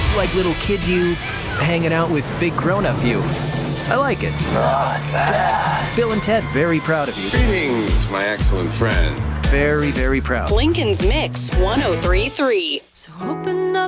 It's like little kid you hanging out with big grown-up you. I like it. Bill and Ted, very proud of you. Greetings, my excellent friend. Very, very proud. Lincoln's Mix 103.3. So open up